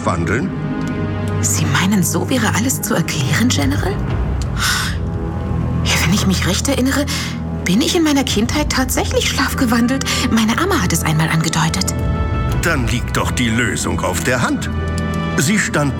Schlafwandeln? Sie meinen, so wäre alles zu erklären, General? Ja, wenn ich mich recht erinnere, bin ich in meiner Kindheit tatsächlich schlafgewandelt. Meine Amma hat es einmal angedeutet. Dann liegt doch die Lösung auf der Hand. Sie stand